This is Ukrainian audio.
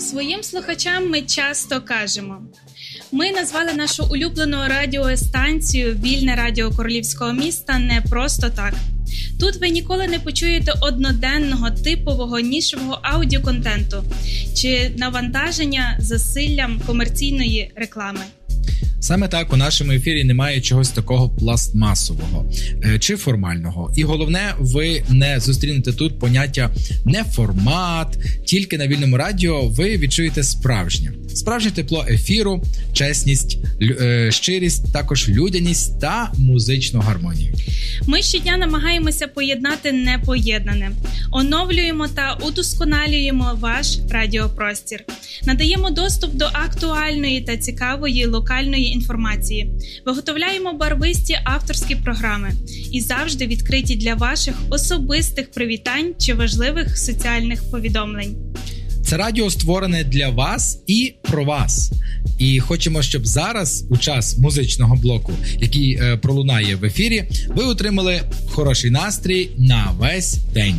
Своїм слухачам ми часто кажемо. Ми назвали нашу улюблену радіостанцію «Вільне радіо Королівського міста» не просто так. Тут ви ніколи не почуєте одноденного, типового, нішевого аудіоконтенту чи навантаження засиллям комерційної реклами. Саме так, у нашому ефірі немає чогось такого пластмасового чи формального. І головне, ви не зустрінете тут поняття «не формат», тільки на Вільному радіо ви відчуєте справжнє тепло ефіру, чесність, щирість, також людяність та музичну гармонію. Ми щодня намагаємося поєднати непоєднане. Оновлюємо та удосконалюємо ваш радіопростір. Надаємо доступ до актуальної та цікавої локальної інформації. Виготовляємо барвисті авторські програми і завжди відкриті для ваших особистих привітань чи важливих соціальних повідомлень. Це радіо створене для вас і про вас. І хочемо, щоб зараз, у час музичного блоку, який пролунає в ефірі, ви отримали хороший настрій на весь день.